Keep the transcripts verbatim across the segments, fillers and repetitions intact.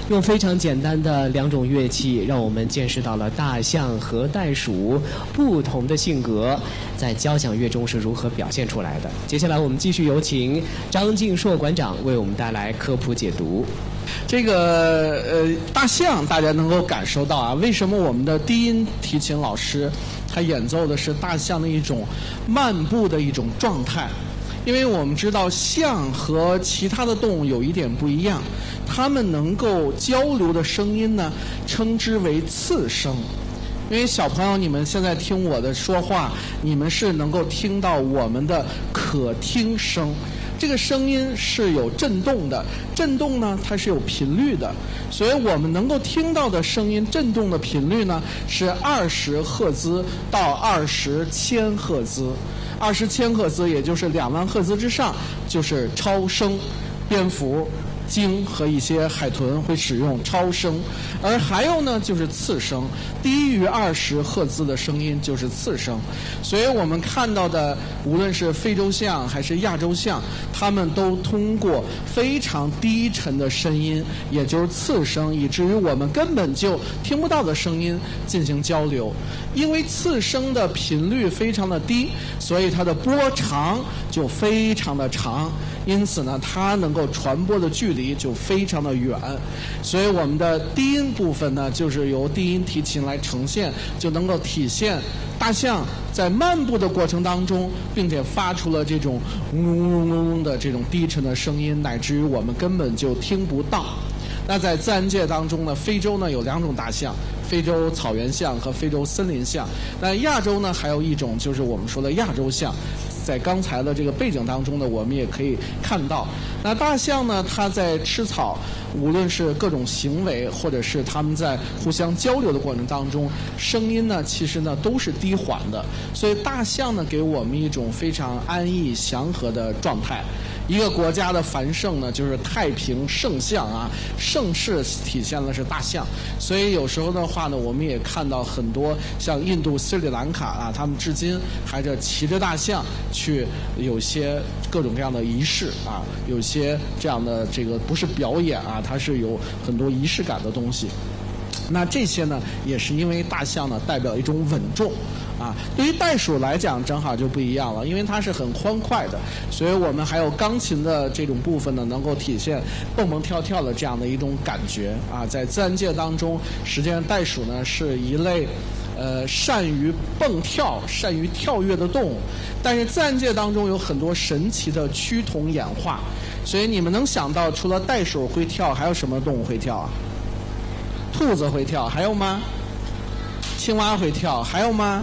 用非常简单的两种乐器，让我们见识到了大象和袋鼠不同的性格在交响乐中是如何表现出来的。接下来我们继续有请张敬硕馆长为我们带来科普解读。 这个呃大象大家能够感受到啊，为什么我们的低音提琴老师他演奏的是大象的一种漫步的一种状态？因为我们知道象和其他的动物有一点不一样，它们能够交流的声音呢，称之为次声。因为小朋友，你们现在听我的说话，你们是能够听到我们的可听声。这个声音是有振动的，振动呢它是有频率的，所以我们能够听到的声音振动的频率呢是二十赫兹到二十千赫兹，二十千赫兹也就是两万赫兹之上就是超声，蝙蝠、鲸和一些海豚会使用超声，而还有呢就是次声，低于二十赫兹的声音就是次声。所以我们看到的无论是非洲象还是亚洲象，它们都通过非常低沉的声音，也就是次声，以至于我们根本就听不到的声音进行交流。因为次声的频率非常的低，所以它的波长就非常的长，因此呢它能够传播的距离就非常的远。所以我们的低音部分呢就是由低音提琴来呈现，就能够体现大象在漫步的过程当中，并且发出了这种嗡嗡嗡嗡的这种低沉的声音，乃至于我们根本就听不到。那在自然界当中呢，非洲呢有两种大象，非洲草原象和非洲森林象。那亚洲呢还有一种就是我们说的亚洲象，在刚才的这个背景当中呢，我们也可以看到，那大象呢它在吃草，无论是各种行为或者是它们在互相交流的过程当中，声音呢其实呢都是低缓的，所以大象呢给我们一种非常安逸祥和的状态。一个国家的繁盛呢，就是太平盛象啊，盛世体现的是大象。所以有时候的话呢，我们也看到很多像印度斯里兰卡啊，他们至今还是骑着大象去有些各种各样的仪式啊，有些这样的这个不是表演啊，它是有很多仪式感的东西。那这些呢，也是因为大象呢代表一种稳重。啊，对于袋鼠来讲正好就不一样了，因为它是很欢快的，所以我们还有钢琴的这种部分呢，能够体现蹦蹦跳跳的这样的一种感觉啊。在自然界当中，实际上袋鼠呢是一类呃善于蹦跳、善于跳跃的动物，但是自然界当中有很多神奇的趋同演化，所以你们能想到除了袋鼠会跳，还有什么动物会跳啊？兔子会跳，还有吗？青蛙会跳，还有吗？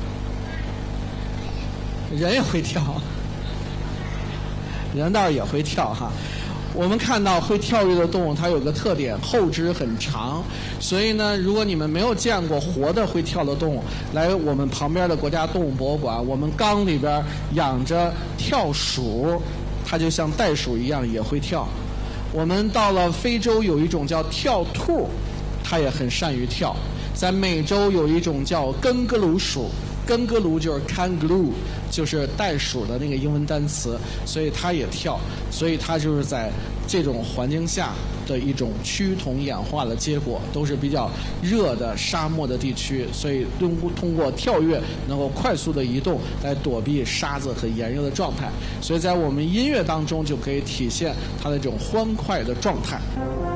人也会跳，人倒是也会跳哈。我们看到会跳跃的动物，它有个特点，后肢很长。所以呢，如果你们没有见过活的会跳的动物，来我们旁边的国家动物博物馆，我们缸里边养着跳鼠，它就像袋鼠一样也会跳。我们到了非洲有一种叫跳兔，它也很善于跳。在美洲有一种叫根格鲁鼠，根格鲁就是 kangaroo， 就是袋鼠的那个英文单词，所以它也跳，所以它就是在这种环境下的一种趋同演化的结果，都是比较热的沙漠的地区，所以通通过跳跃能够快速的移动来躲避沙子和炎热的状态，所以在我们音乐当中就可以体现它的这种欢快的状态。